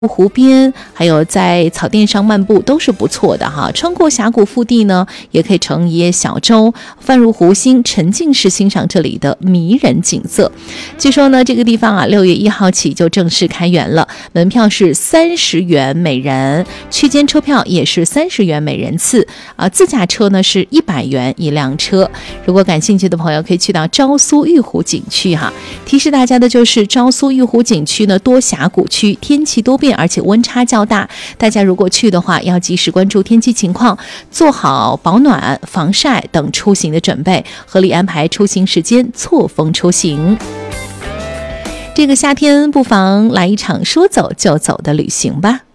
湖边，还有在草甸上漫步都是不错的哈。穿过峡谷腹地呢，也可以乘一叶小舟，泛入湖心，沉浸式欣赏这里的迷人景色。据说呢，这个地方啊，6月1号起就正式开园了，门票是30元每人，区间车票也是30元每人次啊，自驾车呢是100元一辆车。如果感兴趣的朋友可以去到昭苏玉湖景区哈。提示大家的就是昭苏玉湖景区呢多峡谷区，天气多变，而且温差较大，大家如果去的话要及时关注天气情况，做好保暖、防晒等出行的准备，合理安排出行时间，错峰出行。这个夏天不妨来一场说走就走的旅行吧。